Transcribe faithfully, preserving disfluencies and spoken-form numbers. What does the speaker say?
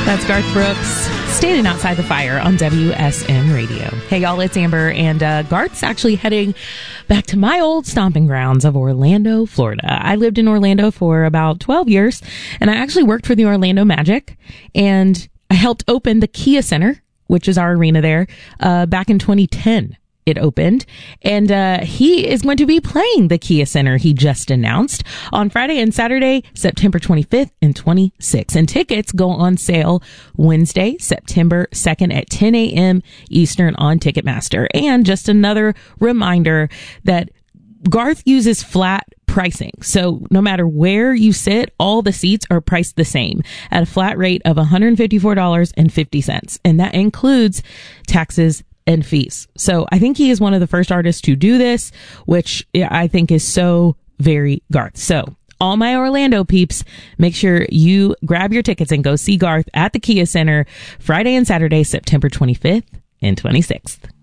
That's Garth Brooks, Standing Outside the Fire on W S M Radio. Hey, y'all, it's Amber, and uh, Garth's actually heading back to my old stomping grounds of Orlando, Florida. I lived in Orlando for about twelve years, and I actually worked for the Orlando Magic, and I helped open the Kia Center, which is our arena there, uh, back in twenty ten. It opened, and uh he is going to be playing the Kia Center, he just announced, on Friday and Saturday, September twenty-fifth and twenty-sixth. And tickets go on sale Wednesday, September second at ten a.m. Eastern on Ticketmaster. And just another reminder that Garth uses flat pricing. So no matter where you sit, all the seats are priced the same at a flat rate of one hundred fifty-four dollars and fifty cents. And that includes taxes and fees. So I think he is one of the first artists to do this, which I think is so very Garth. So all my Orlando peeps, make sure you grab your tickets and go see Garth at the Kia Center Friday and Saturday, September twenty-fifth and twenty-sixth.